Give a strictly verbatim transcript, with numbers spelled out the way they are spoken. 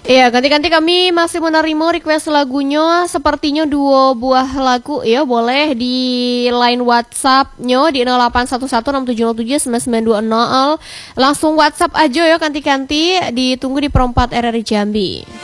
Iya, ganti-ganti kami masih menerima request lagunya, sepertinya dua buah lagu ya, boleh di line WhatsApp-nya di nol delapan satu satu enam tujuh nol tujuh sembilan sembilan dua nol. Langsung WhatsApp aja ya, ganti-ganti, ditunggu di Perempat R R I Jambi.